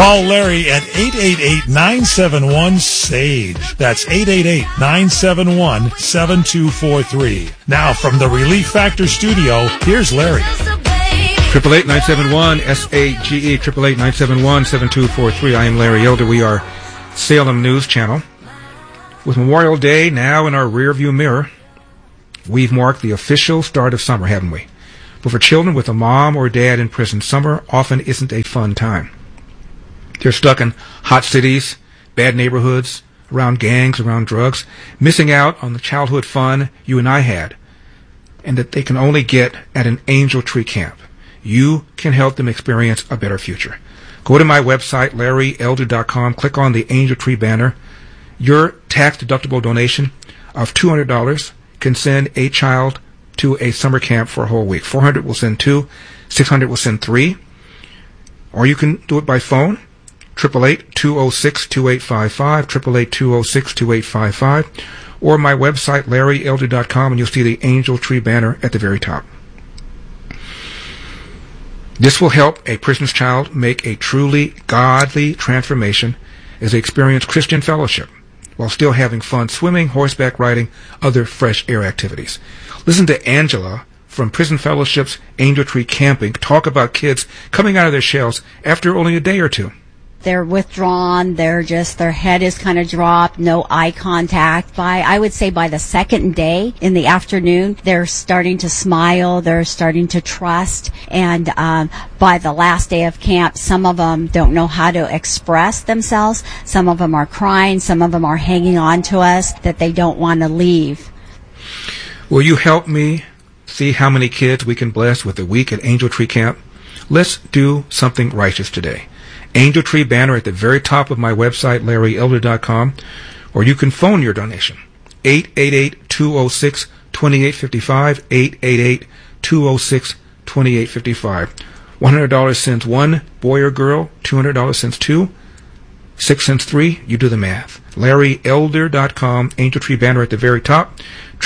Call Larry at 888-971-SAGE. That's 888-971-7243. Now, from the Relief Factor studio, here's Larry. 888-971-SAGE, 888-971-7243. I am Larry Elder. We are Salem News Channel. With Memorial Day now in our rearview mirror, we've marked the official start of summer, haven't we? But for children with a mom or dad in prison, summer often isn't a fun time. They're stuck in hot cities, bad neighborhoods, around gangs, around drugs, missing out on the childhood fun you and I had, and that they can only get at an Angel Tree Camp. You can help them experience a better future. Go to my website, LarryElder.com, click on the Angel Tree banner. Your tax-deductible donation of $200 can send a child to a summer camp for a whole week. $400 will send 2, $600 will send 3. Or you can do it by phone, 888-206-2855, 888-206-2855, or my website, LarryElder.com, and you'll see the Angel Tree banner at the very top. This will help a prisoner's child make a truly godly transformation as they experience Christian fellowship while still having fun swimming, horseback riding, other fresh air activities. Listen to Angela from Prison Fellowship's Angel Tree Camping talk about kids coming out of their shells after only a day or two. They're withdrawn, their head is kind of dropped, no eye contact. I would say by the second day in the afternoon, they're starting to smile, they're starting to trust, and by the last day of camp, some of them don't know how to express themselves, some of them are crying, some of them are hanging on to us, that they don't want to leave. Will you help me see how many kids we can bless with a week at Angel Tree Camp? Let's do something righteous today. Angel Tree banner at the very top of my website, LarryElder.com, or you can phone your donation, 888-206-2855, 888-206-2855. $100 sends 1 boy or girl, $200 sends 2, 6 cents 3, you do the math. LarryElder.com, Angel Tree banner at the very top,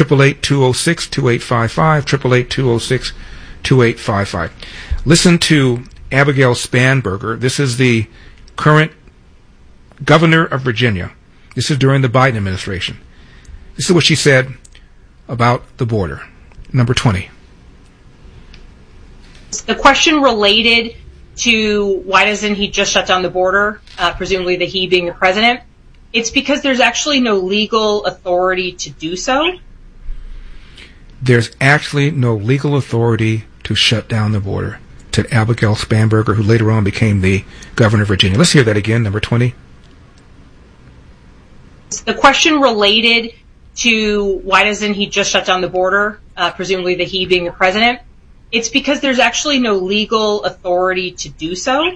888-206-2855, 888-206-2855. Listen to Abigail Spanberger. This is the current governor of Virginia. This is during the Biden administration. This is what she said about the border. Number 20. The question related to why doesn't he just shut down the border, presumably the he being the president, it's because there's actually no legal authority to do so. There's actually no legal authority to shut down the border, said Abigail Spanberger, who later on became the governor of Virginia. Let's hear that again, number 20. The question related to why doesn't he just shut down the border, presumably the he being the president, it's because there's actually no legal authority to do so.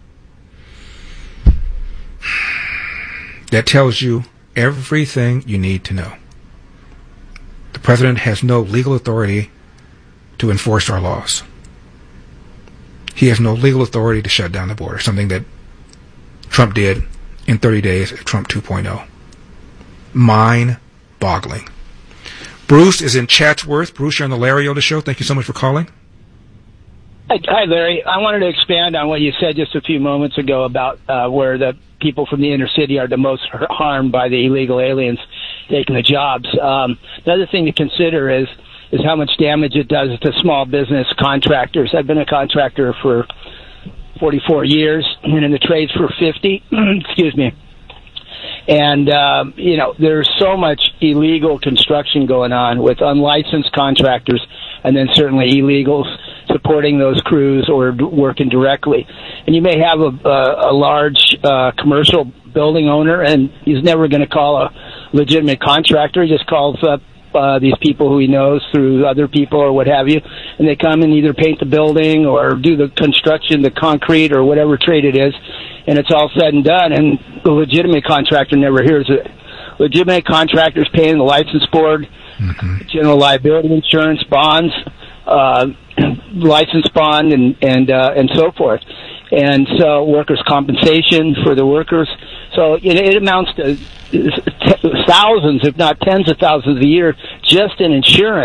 That tells you everything you need to know. The president has no legal authority to enforce our laws. He has no legal authority to shut down the border, something that Trump did in 30 days of Trump 2.0. Mind-boggling. Bruce is in Chatsworth. Bruce, you're on the Larry Elder Show. Thank you so much for calling. Hi, Larry. I wanted to expand on what you said just a few moments ago about where the people from the inner city are the most harmed by the illegal aliens taking the jobs. Another thing to consider is how much damage it does to small business contractors. I've been a contractor for 44 years and in the trades for 50. Excuse me. And, there's so much illegal construction going on with unlicensed contractors and then certainly illegals supporting those crews or working directly. And you may have a large commercial building owner, and he's never going to call a legitimate contractor. He just calls up these people who he knows through other people or what have you, and they come and either paint the building or do the construction, the concrete or whatever trade it is, and it's all said and done, and the legitimate contractor never hears it. Legitimate contractors paying the license board, general liability insurance, bonds, license bond, and so forth. And so workers' compensation for the workers. So it amounts to thousands, if not tens of thousands a year just in insurance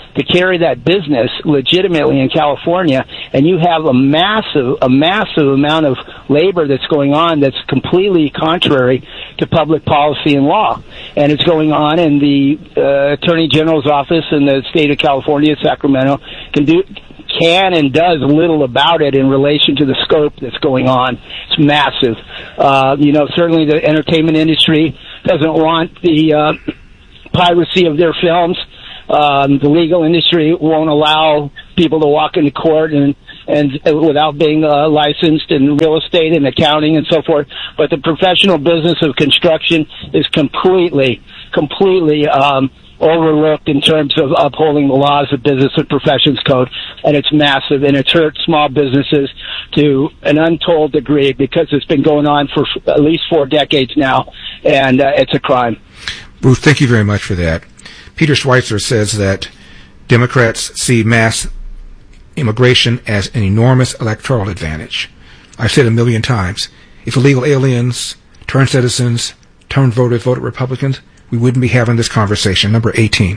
to carry that business legitimately in California, and you have a massive amount of labor that's going on that's completely contrary to public policy and law. And it's going on in the Attorney General's office in the state of California, Sacramento, can and does little about it in relation to the scope that's going on. It's massive. Certainly the entertainment industry doesn't want the piracy of their films. The legal industry won't allow people to walk into court and without being licensed in real estate and accounting and so forth. But the professional business of construction is completely overlooked in terms of upholding the laws of Business and Professions Code, and it's massive, and it's hurt small businesses to an untold degree because it's been going on for at least 4 decades now, and it's a crime. Bruce, thank you very much for that. Peter Schweitzer says that Democrats see mass immigration as an enormous electoral advantage. I've said 1,000,000 times, if illegal aliens turn citizens, turn voters, voted Republicans, we wouldn't be having this conversation. Number 18.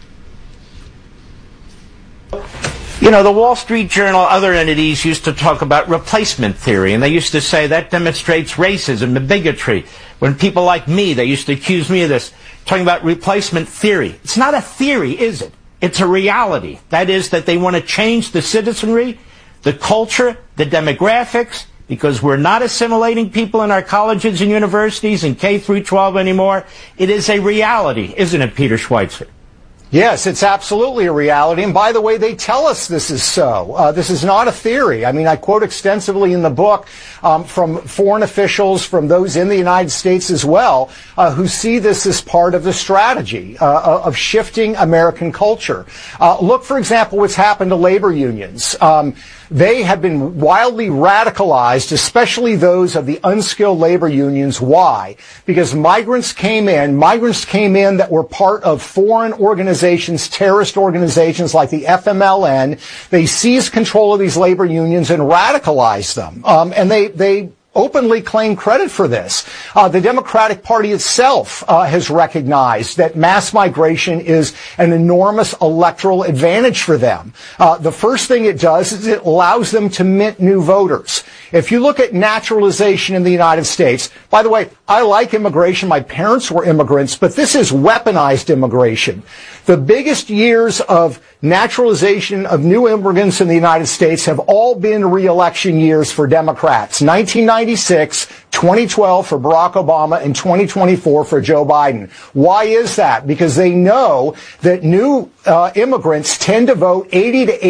The Wall Street Journal, other entities used to talk about replacement theory, and they used to say that demonstrates racism and bigotry. When people like me, they used to accuse me of this, talking about replacement theory. It's not a theory, is it? It's a reality. That is that they want to change the citizenry, the culture, the demographics, because we're not assimilating people in our colleges and universities and K through 12 anymore. It is a reality, isn't it, Peter Schweitzer? Yes, it's absolutely a reality. And by the way, they tell us this is so. This is not a theory. I mean, I quote extensively in the book from foreign officials, from those in the United States as well, who see this as part of the strategy of shifting American culture. Look, for example, what's happened to labor unions. They have been wildly radicalized, especially those of the unskilled labor unions. Why? Because migrants came in that were part of foreign organizations, terrorist organizations like the FMLN. They seized control of these labor unions and radicalized them. And they openly claim credit for this. The Democratic Party itself has recognized that mass migration is an enormous electoral advantage for them. The first thing it does is it allows them to mint new voters. If you look at naturalization in the United States, by the way, I like immigration. My parents were immigrants, but this is weaponized immigration. The biggest years of naturalization of new immigrants in the United States have all been re-election years for Democrats. 1996, 2012 for Barack Obama, and 2024 for Joe Biden. Why is that? Because they know that new immigrants tend to vote 80 to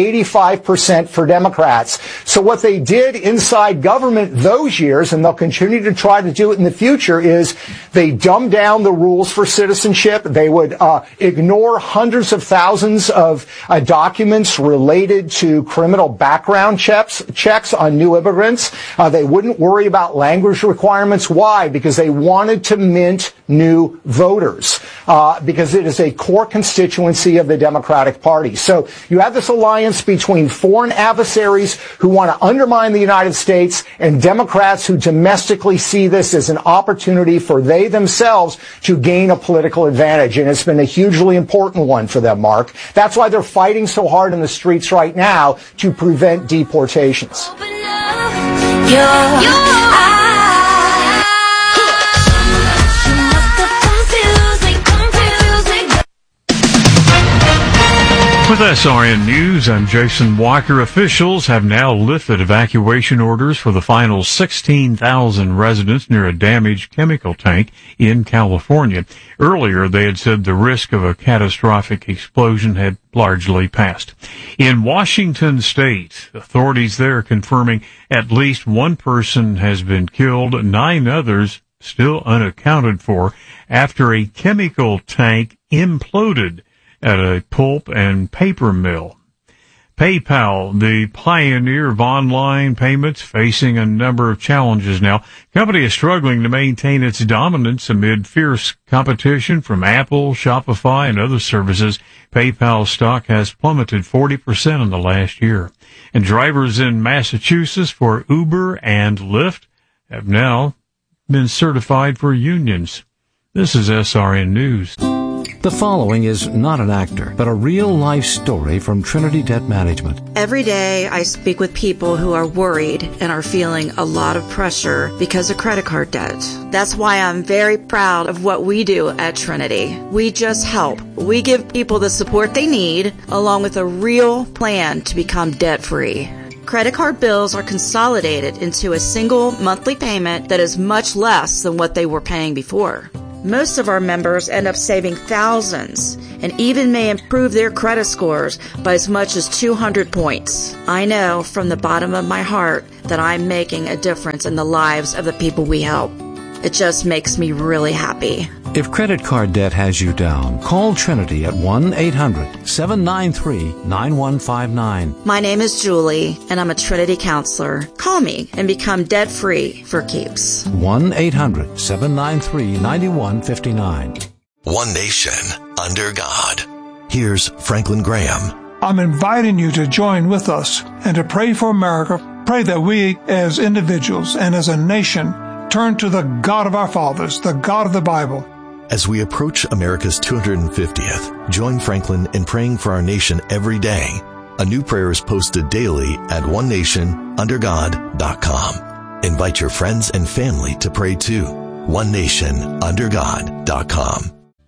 85% for Democrats. So what they did inside government those years, and they'll continue to try to do it in the future, is they dumbed down the rules for citizenship. They would ignore hundreds of thousands of documents related to criminal background checks on new immigrants. They wouldn't worry about language requirements. Why? Because they wanted to mint new voters, because it is a core constituency of the Democratic Party. So you have this alliance between foreign adversaries who want to undermine the United States and Democrats who domestically see this as an opportunity for they themselves to gain a political advantage. And it's been a hugely important one for them, Mark. That's why they're fighting so hard in the streets right now to prevent deportations. With SRN News, I'm Jason Walker. Officials have now lifted evacuation orders for the final 16,000 residents near a damaged chemical tank in California. Earlier, they had said the risk of a catastrophic explosion had largely passed. In Washington State, authorities there confirming at least one person has been killed, 9 others still unaccounted for after a chemical tank imploded at a pulp and paper mill. PayPal, the pioneer of online payments, facing a number of challenges now. The company is struggling to maintain its dominance amid fierce competition from Apple, Shopify, and other services. PayPal stock has plummeted 40% in the last year. And drivers in Massachusetts for Uber and Lyft have now been certified for unions. This is SRN News. The following is not an actor, but a real-life story from Trinity Debt Management. Every day I speak with people who are worried and are feeling a lot of pressure because of credit card debt. That's why I'm very proud of what we do at Trinity. We just help. We give people the support they need, along with a real plan to become debt-free. Credit card bills are consolidated into a single monthly payment that is much less than what they were paying before. Most of our members end up saving thousands and even may improve their credit scores by as much as 200 points. I know from the bottom of my heart that I'm making a difference in the lives of the people we help. It just makes me really happy. If credit card debt has you down, call Trinity at 1-800-793-9159. My name is Julie, and I'm a Trinity counselor. Call me and become debt-free for keeps. 1-800-793-9159. One nation, under God. Here's Franklin Graham. I'm inviting you to join with us and to pray for America. Pray that we, as individuals and as a nation, turn to the God of our fathers, the God of the Bible. As we approach America's 250th, join Franklin in praying for our nation every day. A new prayer is posted daily at onenationundergod.com. Invite your friends and family to pray too. onenationundergod.com.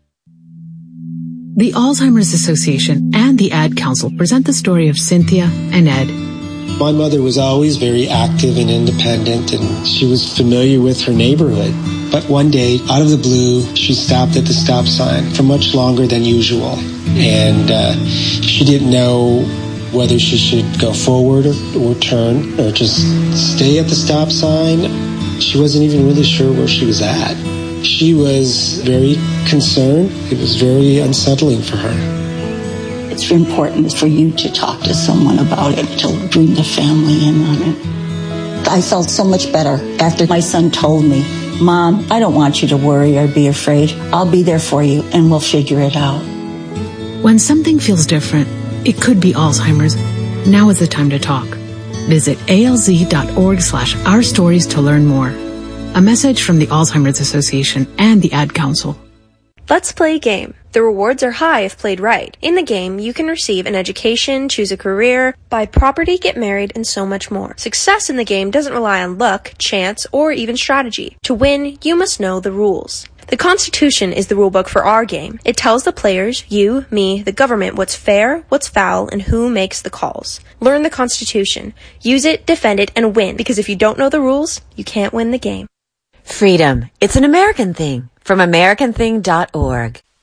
The Alzheimer's Association and the Ad Council present the story of Cynthia and Ed. My mother was always very active and independent, and she was familiar with her neighborhood. But one day, out of the blue, she stopped at the stop sign for much longer than usual. And she didn't know whether she should go forward or turn or just stay at the stop sign. She wasn't even really sure where she was at. She was very concerned. It was very unsettling for her. It's important for you to talk to someone about it, to bring the family in on it. I felt so much better after my son told me, Mom, I don't want you to worry or be afraid. I'll be there for you and we'll figure it out. When something feels different, it could be Alzheimer's. Now is the time to talk. Visit alz.org/ourstories to learn more. A message from the Alzheimer's Association and the Ad Council. Let's play a game. The rewards are high if played right. In the game, you can receive an education, choose a career, buy property, get married, and so much more. Success in the game doesn't rely on luck, chance, or even strategy. To win, you must know the rules. The Constitution is the rulebook for our game. It tells the players, you, me, the government, what's fair, what's foul, and who makes the calls. Learn the Constitution. Use it, defend it, and win, because if you don't know the rules, you can't win the game. Freedom. It's an American thing. From AmericanThing.org.